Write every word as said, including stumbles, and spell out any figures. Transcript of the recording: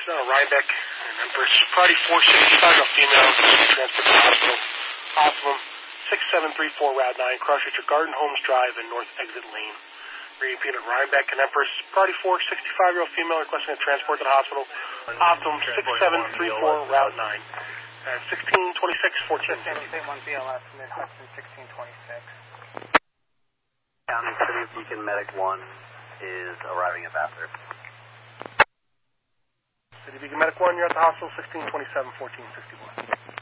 uh, Rhinebeck and Empress. Priority four sixty-five, a female, transport to the hospital. Optimum six seven three four, Route nine, cross streets of Garden Homes Drive and North Exit Lane. Repeat at Rhinebeck and Empress. Priority four sixty-five-year-old female requesting a transport to the hospital. Optimum six seven three four, Route nine. Uh, sixteen twenty-six, fourteen fifty. one B L S, mid Hudson, sixteen twenty-six. County City of Beacon Medic one is arriving at Vassar. City Beacon Medic one, you're at the hospital, sixteen twenty-seven, fourteen sixty-one.